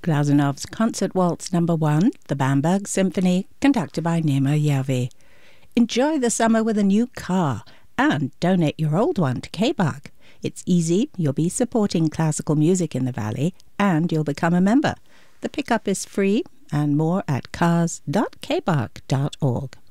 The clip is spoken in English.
Glasenov's Concert Waltz No. 1, the Bamberg Symphony, conducted by Nima Yavi. Enjoy the summer with a new car and donate your old one to K-Bach. It's easy, you'll be supporting classical music in the Valley, and you'll become a member. The pickup is free, and more at cars.kbach.org.